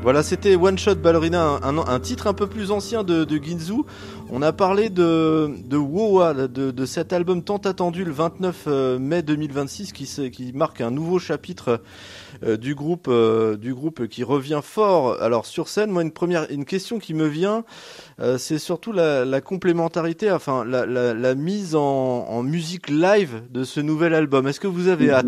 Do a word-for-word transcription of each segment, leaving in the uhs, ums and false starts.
Voilà, c'était One Shot Ballerina, un, un, un titre un peu plus ancien de, de Ginzu. On a parlé de, de Wowa, de, de cet album tant attendu le vingt-neuf mai deux mille vingt-six qui, qui marque un nouveau chapitre euh, du, groupe, euh, du groupe qui revient fort alors sur scène. Moi, une, première, une question qui me vient, euh, c'est surtout la, la complémentarité, enfin la, la, la mise en, en musique live de ce nouvel album. Est-ce que vous avez hâte ?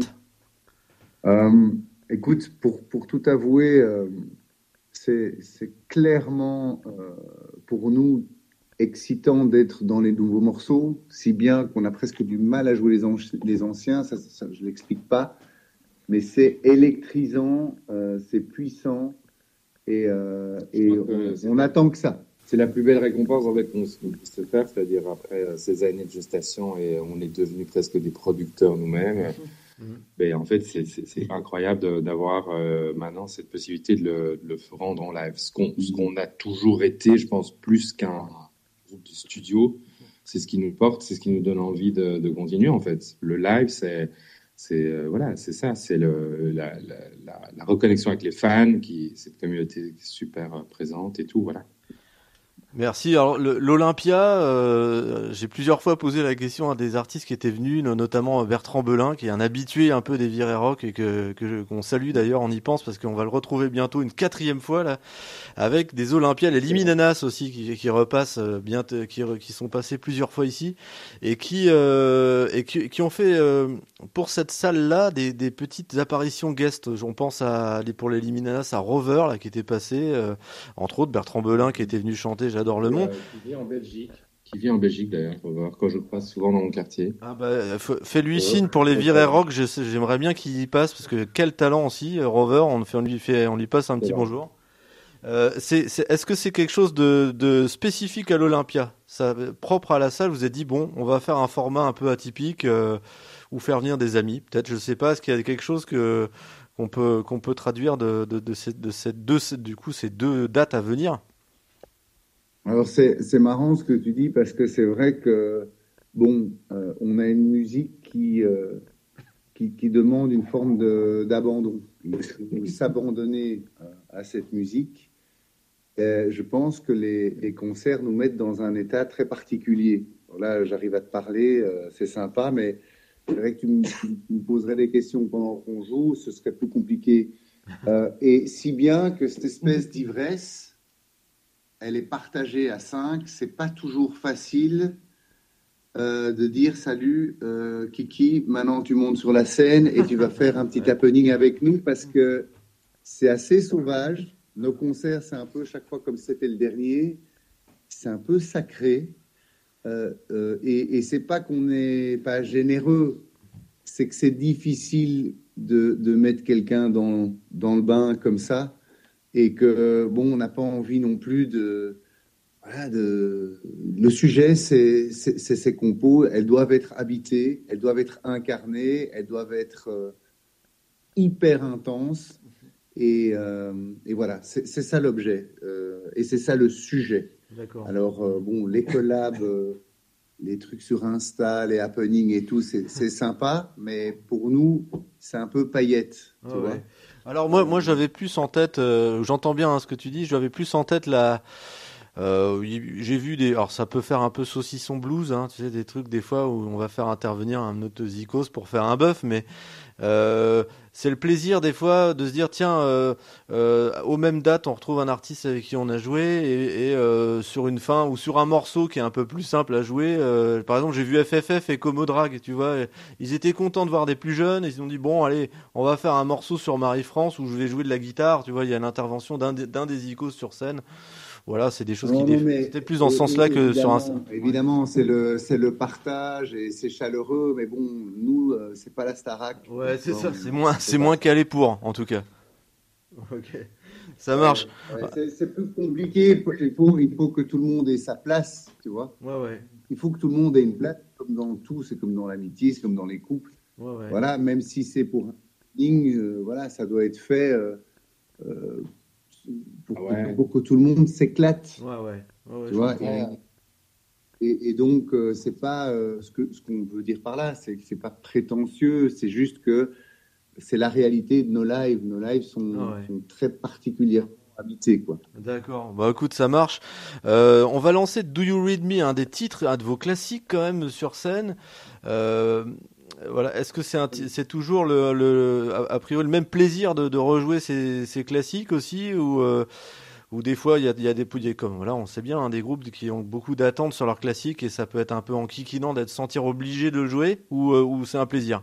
euh, Écoute, pour, pour tout avouer... Euh... C'est, c'est clairement euh, pour nous excitant d'être dans les nouveaux morceaux, si bien qu'on a presque du mal à jouer les, an- les anciens, ça, ça, je ne l'explique pas, mais c'est électrisant, euh, c'est puissant, et, euh, et on, on attend que ça. C'est la plus belle récompense en fait qu'on puisse se faire, c'est-à-dire après ces années de gestation et on est devenus presque des producteurs nous-mêmes. Mmh. Mais en fait, c'est, c'est, c'est incroyable de, d'avoir euh, maintenant cette possibilité de le, de le rendre en live. Ce qu'on, ce qu'on a toujours été, je pense, plus qu'un groupe de studio, c'est ce qui nous porte, c'est ce qui nous donne envie de, de continuer en fait. Le live, c'est, c'est euh, voilà, c'est ça, c'est le, la, la, la, la reconnexion avec les fans, qui, cette communauté super présente et tout, voilà. Merci. Alors le, l'Olympia, euh, j'ai plusieurs fois posé la question à des artistes qui étaient venus, notamment Bertrand Belin, qui est un habitué un peu des virées rock et que, que qu'on salue d'ailleurs, on y pense parce qu'on va le retrouver bientôt une quatrième fois là, avec des Olympias, les Liminanas aussi qui, qui repassent bien, qui, qui sont passés plusieurs fois ici et qui euh, et qui, qui ont fait euh, pour cette salle là des, des petites apparitions guest. On pense à pour les Liminanas à Rover là qui était passé, euh, entre autres Bertrand Belin qui était venu chanter. J'adore le monde. Euh, qui vit en Belgique. Qui vit en Belgique d'ailleurs, Rover, quand je passe souvent dans mon quartier. Ah bah, fais-lui signe pour les virées rock, je sais, j'aimerais bien qu'il y passe parce que quel talent aussi, Rover, on, fait, on, lui, fait, on lui passe un petit bonjour. Euh, c'est, c'est, est-ce que c'est quelque chose de, de spécifique à l'Olympia, ça, propre à la salle, vous avez dit, bon, on va faire un format un peu atypique euh, ou faire venir des amis, peut-être, je sais pas, est-ce qu'il y a quelque chose que, qu'on, peut, qu'on peut traduire de, de, de, ces, de ces deux, du coup, ces deux dates à venir? Alors c'est, c'est marrant ce que tu dis parce que c'est vrai que bon, euh, on a une musique qui, euh, qui, qui demande une forme de, d'abandon. Il faut s'abandonner à cette musique. Et je pense que les, les concerts nous mettent dans un état très particulier. Alors là, j'arrive à te parler, euh, c'est sympa, mais c'est vrai que tu me, tu me poserais des questions pendant qu'on joue, ce serait plus compliqué. Euh, et si bien que cette espèce d'ivresse, elle est partagée à cinq. C'est pas toujours facile euh, de dire salut euh, Kiki, maintenant tu montes sur la scène et tu vas faire un petit happening avec nous parce que c'est assez sauvage. Nos concerts, c'est un peu chaque fois comme c'était le dernier, c'est un peu sacré euh, euh, et, et c'est pas qu'on n'est pas généreux, c'est que c'est difficile de, de mettre quelqu'un dans, dans le bain comme ça et que bon, on n'a pas envie non plus de Voilà, de... Le sujet, c'est, c'est, c'est ces compos. Elles doivent être habitées, elles doivent être incarnées, elles doivent être euh, hyper intenses. Et, euh, et voilà, c'est, c'est ça l'objet. Euh, et c'est ça le sujet. D'accord. Alors, euh, bon, les collabs, euh, les trucs sur Insta, les happenings et tout, c'est, c'est sympa. Mais pour nous, c'est un peu paillette, tu Ah vois. ouais. Alors moi, moi j'avais plus en tête, euh, j'entends bien hein, ce que tu dis, j'avais plus en tête la... Euh, j'ai vu des, alors ça peut faire un peu saucisson blues, hein, tu sais, des trucs des fois où on va faire intervenir un autre zikos pour faire un bœuf, mais euh, c'est le plaisir des fois de se dire tiens, euh, euh, aux mêmes dates on retrouve un artiste avec qui on a joué et, et euh, sur une fin ou sur un morceau qui est un peu plus simple à jouer. Euh, par exemple, j'ai vu F F F et Como Drag, tu vois, et ils étaient contents de voir des plus jeunes et ils ont dit bon allez, on va faire un morceau sur Marie-France où je vais jouer de la guitare, tu vois, il y a l'intervention d'un des, d'un des zikos sur scène. Voilà, c'est des choses Non, qui non, déf... mais c'était plus dans ce sens-là que sur un. évidemment, c'est le, c'est le partage et c'est chaleureux, mais bon, nous, euh, c'est pas la Starac. Ouais, c'est vois, ça, on- c'est moins, on c'est peut moins pas. calé pour, en tout cas. Ok, ça Ouais, marche. ouais, c'est, c'est plus compliqué. Il faut, il faut que tout le monde ait sa place, tu vois. Ouais, ouais, Il faut que tout le monde ait une place, comme dans tout, c'est comme dans l'amitié, c'est comme dans les couples. ouais, ouais. Voilà, même si c'est pour un meeting, euh, voilà, ça doit être fait euh, euh, pour, Ah ouais. pour que tout le monde s'éclate, Ouais, ouais, ouais, ouais, tu je vois. comprends. Et, Et, et donc, euh, c'est pas euh, ce que ce qu'on veut dire par là, c'est que c'est pas prétentieux, c'est juste que c'est la réalité de nos lives. Nos lives Ah sont, ouais. sont très particulièrement habiter, quoi. D'accord. Bah écoute, ça marche. Euh, on va lancer Do You Read Me, un des titres, un de vos classiques quand même sur scène. Euh, voilà. Est-ce que c'est un, t- c'est toujours le, le, a a priori le même plaisir de, de rejouer ces, ces classiques aussi, ou euh, ou des fois il y a, il y a des, il y a comme voilà, on sait bien, hein, des groupes qui ont beaucoup d'attentes sur leurs classiques et ça peut être un peu enquiquinant d'être sentir obligé de le jouer, ou euh, ou c'est un plaisir.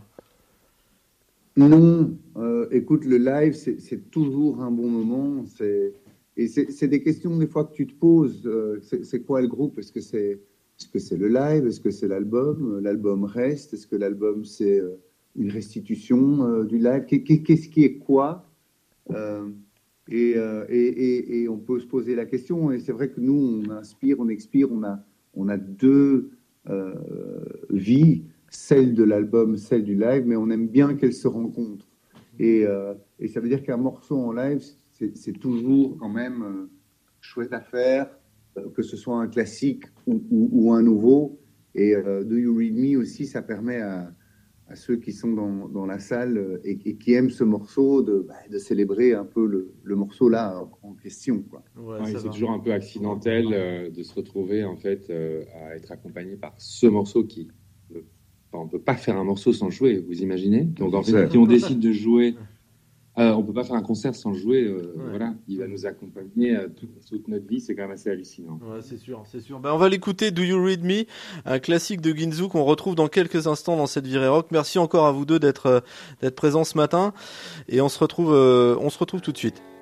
Non, euh, écoute, le live, c'est c'est toujours un bon moment. C'est, et c'est c'est des questions des fois que tu te poses. Euh, c'est c'est quoi le groupe? Est-ce que c'est est-ce que c'est le live? Est-ce que c'est l'album? Euh, L'album reste? Est-ce que l'album c'est euh, une restitution euh, du live? Qu'est- qu'est- Qu'est-ce qui est quoi? Euh, et, euh, et, et, et on peut se poser la question. Et c'est vrai que nous, on inspire, on expire, on a on a deux euh, vies, celle de l'album, celle du live, mais on aime bien qu'elles se rencontrent. Et, euh, et ça veut dire qu'un morceau en live, c'est c'est toujours quand même euh, chouette à faire, euh, que ce soit un classique ou, ou, ou un nouveau. Et euh, Do You Read Me aussi, ça permet à, à ceux qui sont dans, dans la salle euh, et, et qui aiment ce morceau de, bah, de célébrer un peu le, le morceau là en, en question, quoi. Ouais, Ouais, ça c'est va. toujours un peu accidentel euh, de se retrouver en fait euh, à être accompagné par ce morceau qui, euh, enfin, on peut pas faire un morceau sans jouer, vous imaginez? Donc en fait, C'est- si on décide de jouer, euh, on peut pas faire un concert sans jouer. euh, Ouais. Voilà, il va nous accompagner euh, toute, toute notre vie, c'est quand même assez hallucinant. Ouais, c'est sûr, c'est sûr. Ben, on va l'écouter, Do You Read Me, un classique de Ginzu qu'on retrouve dans quelques instants dans cette virée rock. Merci encore à vous deux d'être euh, d'être présents ce matin et on se retrouve euh, on se retrouve tout de suite.